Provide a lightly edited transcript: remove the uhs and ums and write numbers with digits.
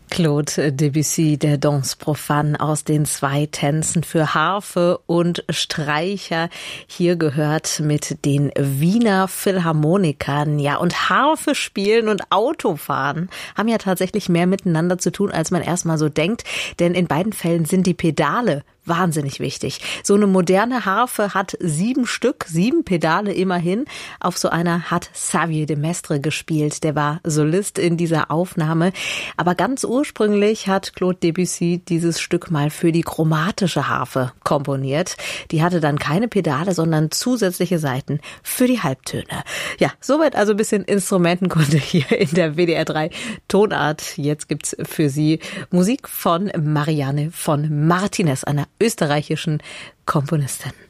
Claude Debussy, der Danse profane aus den 2 Tänzen für Harfe und Streicher. Hier gehört mit den Wiener Philharmonikern. Ja, und Harfe spielen und Autofahren haben ja tatsächlich mehr miteinander zu tun, als man erstmal so denkt. Denn in beiden Fällen sind die Pedale wahnsinnig wichtig. So eine moderne Harfe hat 7 Stück, 7 Pedale immerhin. Auf so einer hat Xavier de Maistre gespielt. Der war Solist in dieser Aufnahme. Aber ganz ursprünglich hat Claude Debussy dieses Stück mal für die chromatische Harfe komponiert. Die hatte dann keine Pedale, sondern zusätzliche Saiten für die Halbtöne. Ja, soweit also ein bisschen Instrumentenkunde hier in der WDR 3 Tonart. Jetzt gibt's für Sie Musik von Marianne von Martinez, einer österreichischen Komponistin.